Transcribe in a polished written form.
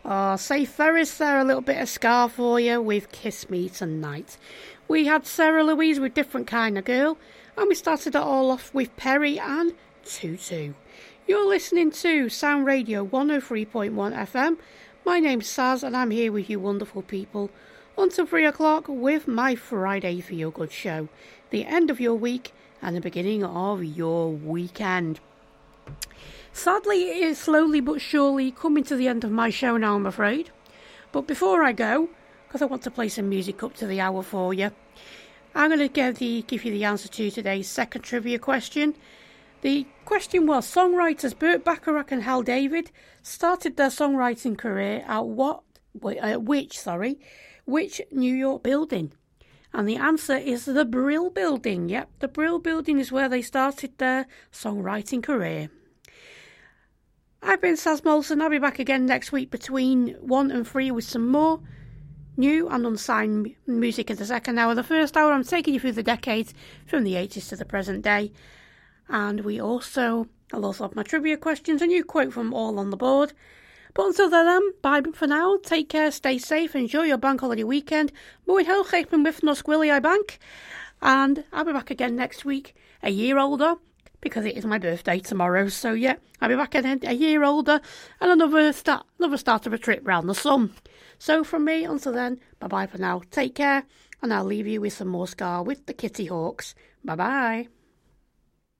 Oh, say Ferris there, a little bit of Scar for you with Kiss Me Tonight. We had Sarah Louise with Different Kind of Girl, and we started it all off with Perry and Tutu. You're listening to Sound Radio 103.1 FM. My name's Saz, and I'm here with you wonderful people until 3 o'clock with my Friday Feel Good show. The end of your week and the beginning of your weekend. Sadly, it is slowly but surely coming to the end of my show now, I'm afraid. But before I go, because I want to play some music up to the hour for you, I'm going to give you the answer to today's second trivia question. The question was, songwriters Burt Bacharach and Hal David started their songwriting career at which New York building? And the answer is the Brill Building. Yep, the Brill Building is where they started their songwriting career. I've been Saz Molson. I'll be back again next week between 1 and 3 with some more new and unsigned music in the second hour. The first hour, I'm taking you through the decades from the 80s to the present day. And I'll also have my trivia questions, a new quote from All on the Board. But until then, bye for now. Take care, stay safe, enjoy your bank holiday weekend. Mwyn helch eich penwythnos gwyliau bank. And I'll be back again next week, a year older, because it is my birthday tomorrow. So yeah, I'll be back again a year older and another start of a trip round the sun. So from me, until then, bye-bye for now. Take care, and I'll leave you with some more Scar with the Kitty Hawks. Bye-bye.